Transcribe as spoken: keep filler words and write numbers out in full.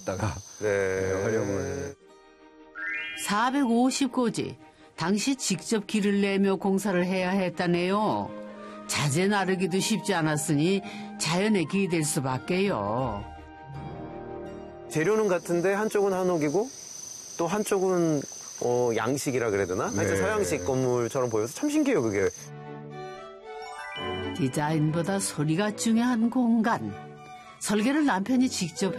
갖다가 네. 활용을. 사백오십 고지. 당시 직접 길을 내며 공사를 해야 했다네요. 자재 나르기도 쉽지 않았으니 자연에 기댈 수밖에요. 재료는 같은데 한쪽은 한옥이고 또 한쪽은 어, 양식이라 그래야 되나? 하여튼 네. 서양식 건물처럼 보여서 참 신기해요, 그게. 디자인보다 소리가 중요한 공간. 설계를 남편이 직접